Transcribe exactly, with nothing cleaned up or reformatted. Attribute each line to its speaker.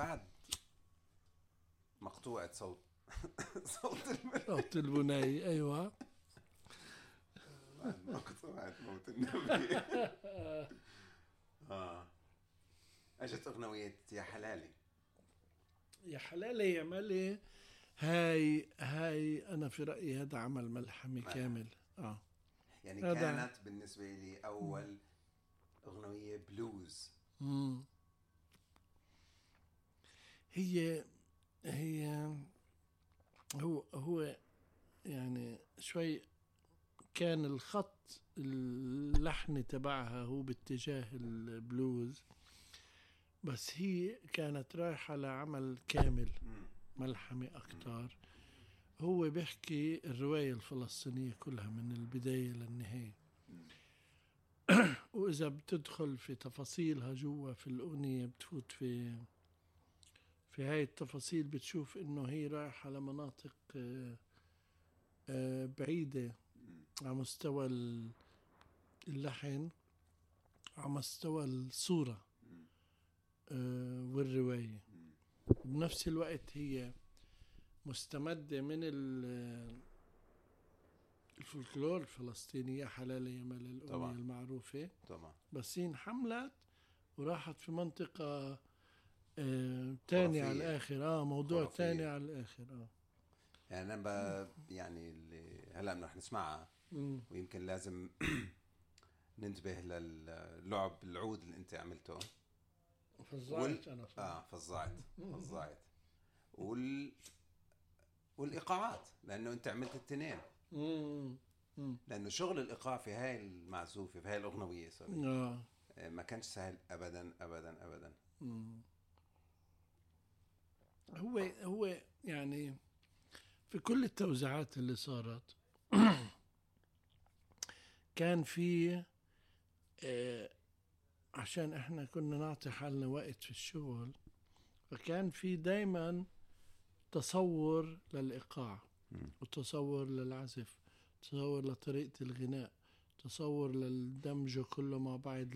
Speaker 1: بعد مقطوعة صوت صوت البني
Speaker 2: صوت البني. أيوة
Speaker 1: بعد مقطوعة موت النبي. آه أجت أغنية يا حلالي.
Speaker 2: يا حلالي يا مالي، هاي هاي أنا في رأيي هذا عمل ملحمي
Speaker 1: ملحم.
Speaker 2: كامل. آه
Speaker 1: يعني
Speaker 2: هذا
Speaker 1: كانت بالنسبة لي أول أغنية بلوز.
Speaker 2: مم. هي هي هو هو يعني شوي كان الخط اللحن تبعها هو باتجاه البلوز، بس هي كانت رايحة لعمل كامل ملحمي أكتر. هو بيحكي الرواية الفلسطينية كلها من البداية للنهاية. وإذا بتدخل في تفاصيلها جوا في الأغنية بتفوت في في هاي التفاصيل، بتشوف إنه هي رايحة لمناطق بعيدة على مستوى اللحن، على مستوى الصورة والرواية. وبنفس الوقت هي مستمدة من الفولكلور الفلسطيني. يا حلالي يا مال الأغنية طبعا. المعروفة طبعا. بس هي انحملت وراحت في منطقة آه تاني على الآخر. آه موضوع خرافية. تاني على الآخر. آه
Speaker 1: يعني أنا ب... يعني اللي هلأ رح نسمعها م. ويمكن لازم ننتبه للعب العود اللي أنت عملته.
Speaker 2: فزعت.
Speaker 1: وال...
Speaker 2: أنا
Speaker 1: آه فزعت فزعت وال... والإيقاعات، لأنه أنت عملت التنين. لأنه شغل الإيقاع في هاي المعزوفة في هاي الأغنية
Speaker 2: آه.
Speaker 1: ما كانش سهل أبدا أبدا أبدا.
Speaker 2: مم. هو هو يعني في كل التوزيعات اللي صارت كان في آه عشان احنا كنا نعطي حالنا وقت في الشغل، فكان في دايما تصور للإيقاع وتصور للعزف، تصور لطريقة الغناء، تصور للدمج كله مع بعض.